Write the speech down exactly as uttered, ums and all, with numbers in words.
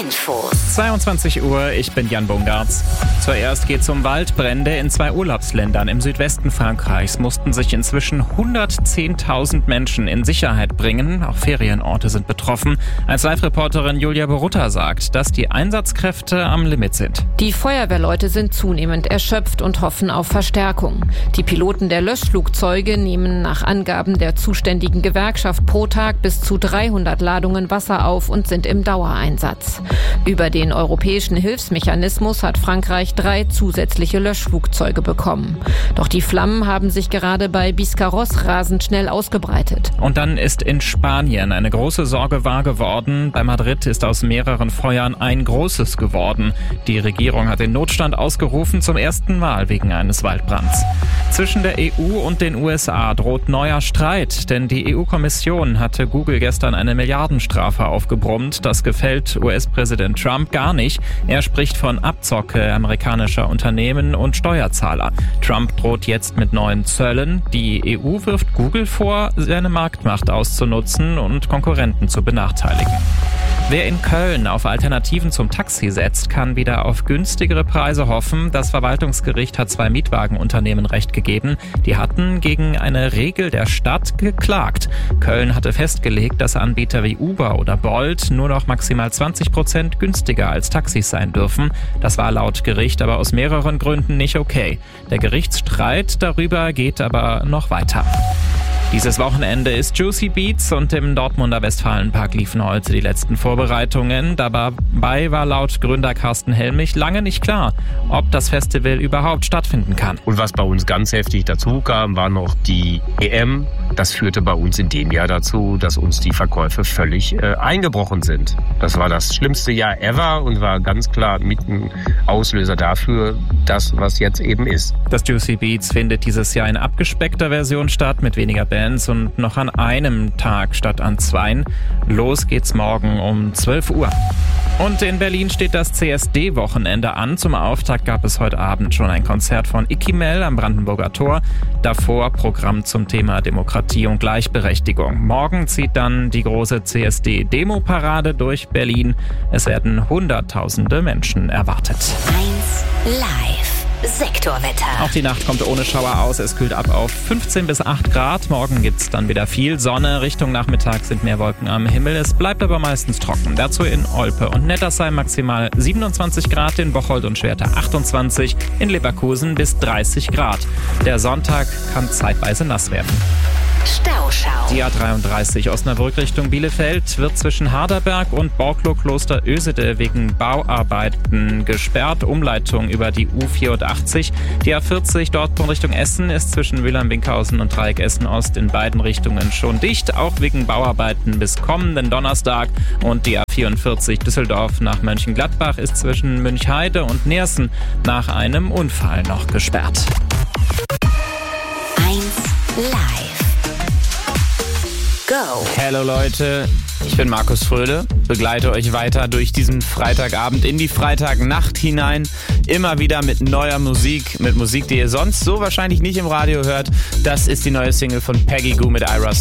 Infos. zweiundzwanzig Uhr, ich bin Jan Bungartz. Zuerst geht's um Waldbrände in zwei Urlaubsländern im Südwesten Frankreichs. Mussten sich inzwischen hundertzehntausend Menschen in Sicherheit bringen. Auch Ferienorte sind betroffen. Als Live-Reporterin Julia Borutta sagt, dass die Einsatzkräfte am Limit sind. Die Feuerwehrleute sind zunehmend erschöpft und hoffen auf Verstärkung. Die Piloten der Löschflugzeuge nehmen nach Angaben der zuständigen Gewerkschaft pro Tag bis zu dreihundert Ladungen Wasser auf und sind im Dauereinsatz. Über den europäischen Hilfsmechanismus hat Frankreich drei zusätzliche Löschflugzeuge bekommen. Doch die Flammen haben sich gerade bei Biscarrosse rasend schnell ausgebreitet. Und dann ist in Spanien eine große Sorge wahr geworden. Bei Madrid ist aus mehreren Feuern ein großes geworden. Die Regierung hat den Notstand ausgerufen, zum ersten Mal wegen eines Waldbrands. Zwischen der E U und den U S A droht neuer Streit, denn die E U-Kommission hatte Google gestern eine Milliardenstrafe aufgebrummt. Das gefällt U S-Präsident Trump gar nicht. Er spricht von Abzocke amerikanischer Unternehmen und Steuerzahler. Trump droht jetzt mit neuen Zöllen. Die E U wirft Google vor, seine Marktmacht auszunutzen und Konkurrenten zu benachteiligen. Wer in Köln auf Alternativen zum Taxi setzt, kann wieder auf günstigere Preise hoffen. Das Verwaltungsgericht hat zwei Mietwagenunternehmen Recht gegeben. Die hatten gegen eine Regel der Stadt geklagt. Köln hatte festgelegt, dass Anbieter wie Uber oder Bolt nur noch maximal zwanzig Prozent günstiger als Taxis sein dürfen. Das war laut Gericht aber aus mehreren Gründen nicht okay. Der Gerichtsstreit darüber geht aber noch weiter. Dieses Wochenende ist Juicy Beats und im Dortmunder Westfalenpark liefen heute die letzten Vorbereitungen. Dabei war laut Gründer Carsten Helmich lange nicht klar, ob das Festival überhaupt stattfinden kann. Und was bei uns ganz heftig dazu kam, war noch die E M. Das führte bei uns in dem Jahr dazu, dass uns die Verkäufe völlig äh, eingebrochen sind. Das war das schlimmste Jahr ever und war ganz klar mit ein Auslöser dafür, das, was jetzt eben ist. Das Juicy Beats findet dieses Jahr in abgespeckter Version statt, mit weniger Bands und noch an einem Tag statt an zweien. Los geht's morgen um zwölf Uhr. Und in Berlin steht das C S D-Wochenende an. Zum Auftakt gab es heute Abend schon ein Konzert von Ikimel am Brandenburger Tor. Davor Programm zum Thema Demokratie und Gleichberechtigung. Morgen zieht dann die große C S D-Demo-Parade durch Berlin. Es werden Hunderttausende Menschen erwartet. eins Live. Sektorwetter. Auch die Nacht kommt ohne Schauer aus. Es kühlt ab auf fünfzehn bis acht Grad. Morgen gibt's dann wieder viel Sonne. Richtung Nachmittag sind mehr Wolken am Himmel. Es bleibt aber meistens trocken. Dazu in Olpe und Nettersheim maximal siebenundzwanzig Grad, in Bocholt und Schwerter achtundzwanzig, in Leverkusen bis dreißig Grad. Der Sonntag kann zeitweise nass werden. Stauschau. Die A dreiunddreißig Osnabrück Richtung Bielefeld wird zwischen Harderberg und Borklo-Kloster Ösede wegen Bauarbeiten gesperrt. Umleitung über die U vierundachtzig. Die A vierzig Dortmund Richtung Essen ist zwischen Mülheim-Winkhausen und Dreieck Essen-Ost in beiden Richtungen schon dicht, auch wegen Bauarbeiten bis kommenden Donnerstag. Und die A vierundvierzig Düsseldorf nach Mönchengladbach ist zwischen Münchheide und Neersen nach einem Unfall noch gesperrt. eins Live. Go. Hallo Leute, ich bin Markus Fröhle, begleite euch weiter durch diesen Freitagabend in die Freitagnacht hinein. Immer wieder mit neuer Musik, mit Musik, die ihr sonst so wahrscheinlich nicht im Radio hört. Das ist die neue Single von Peggy Gou mit Ira